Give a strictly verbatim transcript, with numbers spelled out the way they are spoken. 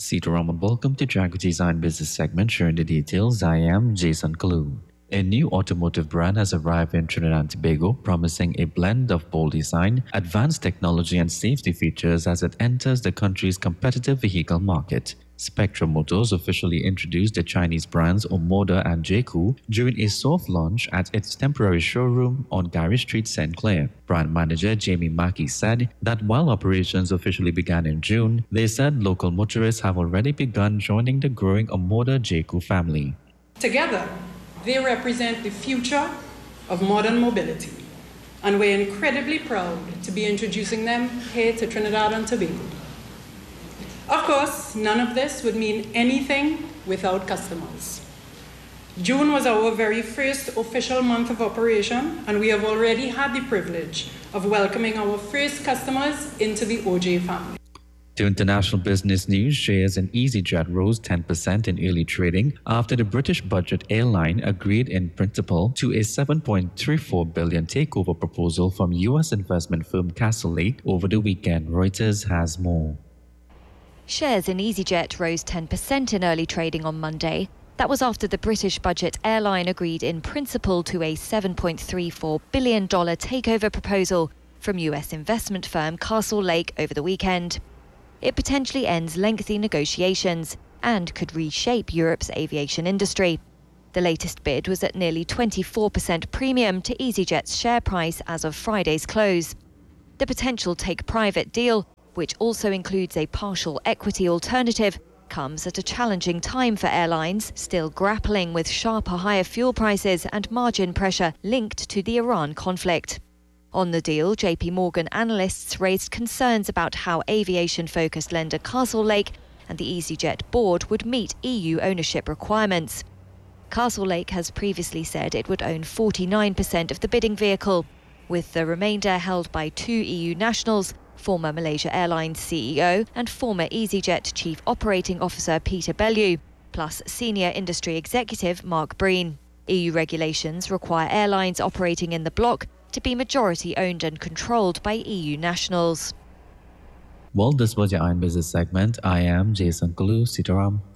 Sitaram and welcome to Jaguar Design Business segment. Sharing the details, I am Jason Kalu. A new automotive brand has arrived in Trinidad and Tobago, promising a blend of bold design, advanced technology and safety features as it enters the country's competitive vehicle market. Spectra Motors officially introduced the Chinese brands Omoda and Jaecoo during a soft launch at its temporary showroom on Gary Street, Saint Clair. Brand manager Jamie Mackey said that while operations officially began in June, they said local motorists have already begun joining the growing Omoda Jaecoo family. Together, they represent the future of modern mobility, and we're incredibly proud to be introducing them here to Trinidad and Tobago. Of course, none of this would mean anything without customers. June was our very first official month of operation, and we have already had the privilege of welcoming our first customers into the O J family. To international business news, shares in EasyJet rose ten percent in early trading after the British budget airline agreed in principle to a seven point three four billion dollars takeover proposal from U S investment firm Castlelake over the weekend. Reuters has more. Shares in EasyJet rose ten percent in early trading on Monday. That was after the British budget airline agreed in principle to a seven point three four billion dollars takeover proposal from U S investment firm Castlelake over the weekend. It potentially ends lengthy negotiations and could reshape Europe's aviation industry. The latest bid was at nearly twenty-four percent premium to EasyJet's share price as of Friday's close. The potential take-private deal, which also includes a partial equity alternative, comes at a challenging time for airlines still grappling with sharper higher fuel prices and margin pressure linked to the Iran conflict. On the deal, J P Morgan analysts raised concerns about how aviation-focused lender Castlelake and the EasyJet board would meet E U ownership requirements. Castlelake has previously said it would own forty-nine percent of the bidding vehicle, with the remainder held by two E U nationals, former Malaysia Airlines C E O and former EasyJet Chief Operating Officer Peter Bellew, plus senior industry executive Mark Breen. E U regulations require airlines operating in the bloc to be majority owned and controlled by E U nationals. Well, this was your Iron Business segment. I am Jason Kalu. Sitaram.